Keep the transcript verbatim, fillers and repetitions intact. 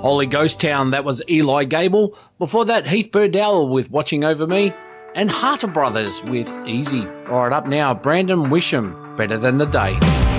Holy Ghost Town, that was Eli Gable. Before that, Heath Burdell with Watching Over Me. And Harter Brothers with Easy. All right, up now, Brandon Wisham, Better Than the Day.